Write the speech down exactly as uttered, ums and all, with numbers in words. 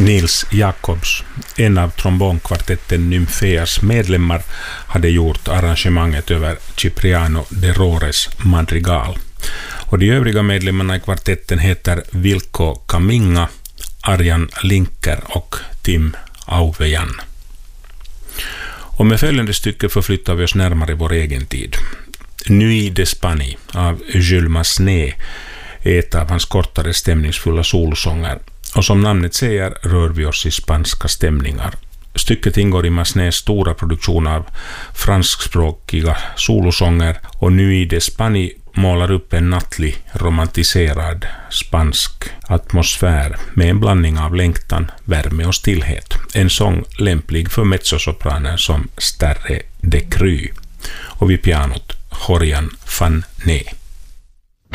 Nils Jacobs, en av trombonkvartetten Nymfeas medlemmar, hade gjort arrangemanget över Cipriano de Rores madrigal. Och de övriga medlemmarna i kvartetten heter Vilko Kaminga, Arjan Linker och Tim Auvejan. Och med följande stycke förflyttar vi oss närmare vår egen tid. Nuit d'Espagne av Jules Massenet är ett av hans kortare stämningsfulla solosånger. Och som namnet säger rör vi oss i spanska stämningar. Stycket ingår i Massenets stora produktion av franskspråkiga solosånger, och Nuit d'Espagne målar upp en nattlig, romantiserad spansk atmosfär med en blandning av längtan, värme och stillhet. En sång lämplig för mezzosopraner som Sterre de Cru. Och vid pianot Jorjan van Nee.